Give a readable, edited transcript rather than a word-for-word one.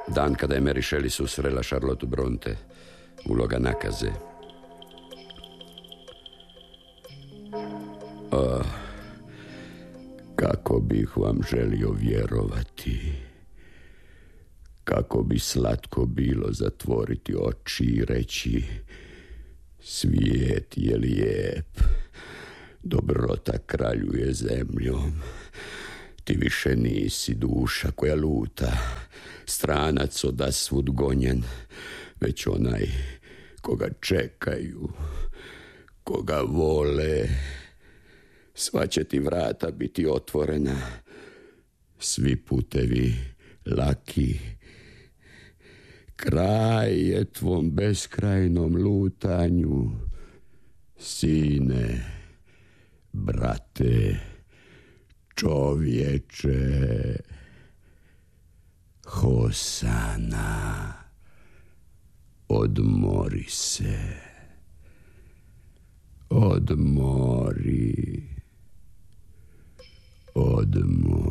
Dan kada je Mary Shelley susrela Charlotte Bronte, uloga nakaze. Kako bih vam želio vjerovati. Kako bi slatko bilo zatvoriti oči i reći: svijet je lijep, dobrota kraljuje zemljom. Ti više nisi duša koja luta, stranac odasvud gonjen, već onaj koga čekaju, koga vole. Sva će ti vrata biti otvorena, svi putevi laki. Kraj je tvom beskrajnom lutanju, sine, brate, čovječe. Hosana, odmori se, odmori.